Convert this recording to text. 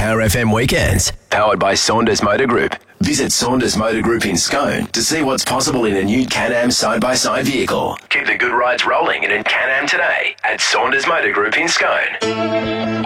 Power FM Weekends, powered by Saunders Motor Group. Visit Saunders Motor Group in Scone to see what's possible in a new Can-Am side-by-side vehicle. Keep the good rides rolling in a Can-Am today at Saunders Motor Group in Scone.